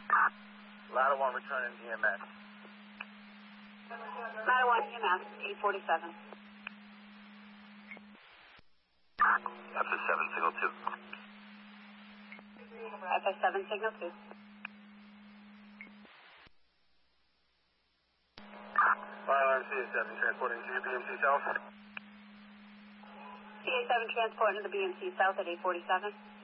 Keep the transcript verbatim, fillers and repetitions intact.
Ladder one returning E M S. Ladder one E M S, eight forty-seven. F S seven, signal two. F S seven, signal two. Fire alarm C A seven, transporting to B M C South. C A seven transporting to B M C South at eight forty-seven.